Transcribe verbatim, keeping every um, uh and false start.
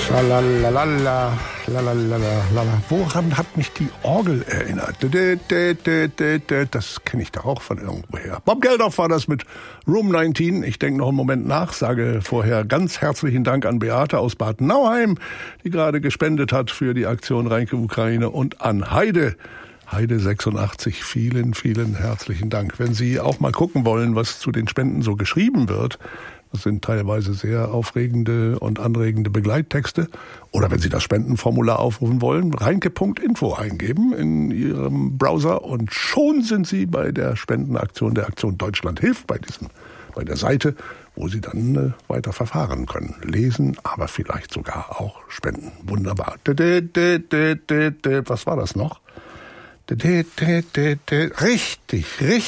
Schalalalala, lalalala. Woran hat mich die Orgel erinnert? Das kenne ich da auch von irgendwoher. Bob Geldof war das mit Room neunzehn. Ich denke noch einen Moment nach, sage vorher ganz herzlichen Dank an Beate aus Bad Nauheim, die gerade gespendet hat für die Aktion Reinke Ukraine, und an Heide. Heide sechsundachtzig, vielen, vielen herzlichen Dank. Wenn Sie auch mal gucken wollen, was zu den Spenden so geschrieben wird, das sind teilweise sehr aufregende und anregende Begleittexte. Oder wenn Sie das Spendenformular aufrufen wollen, reinke Punkt info eingeben in Ihrem Browser und schon sind Sie bei der Spendenaktion der Aktion Deutschland hilft, bei diesem, bei der Seite, wo Sie dann äh, weiter verfahren können. Lesen, aber vielleicht sogar auch spenden. Wunderbar. Was war das noch? Richtig, richtig.